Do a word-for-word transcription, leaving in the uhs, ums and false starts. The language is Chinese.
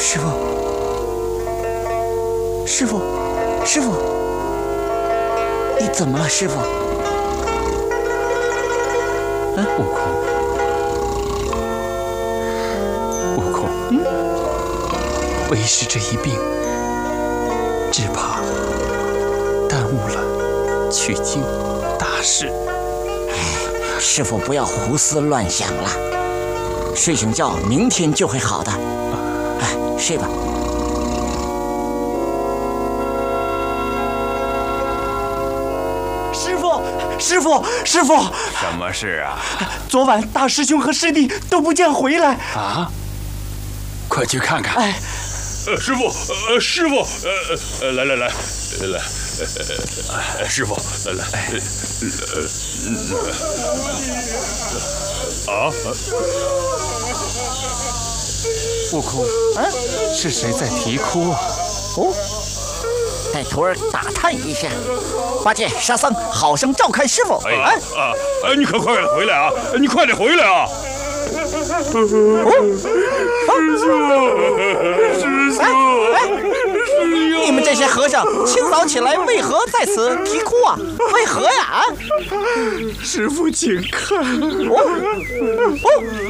师傅，师傅，师傅，你怎么了，师傅？ 嗯，悟空，悟空，嗯，为师这一病，只怕耽误了取经大事。 哎，师傅不要胡思乱想了，睡醒觉，明天就会好的。哎，睡吧。师傅，师傅，师傅， 什么事啊？ 昨晚大师兄和师弟都不见回来啊！快去看看。 哎， 呃，师傅，呃，师傅，呃呃，来来来，来，呃，师傅，来来，呃，啊， 悟空，嗯，是谁在啼哭啊？ 哦，带徒儿打探一下。八戒、沙僧，好生照看师傅。 哎啊啊！哎，你可快点回来啊！你快点回来啊！ 哦，师叔，师叔，你们这些和尚，清早起来为何在此啼哭啊？为何呀？啊！ 师父，请看。 哦哦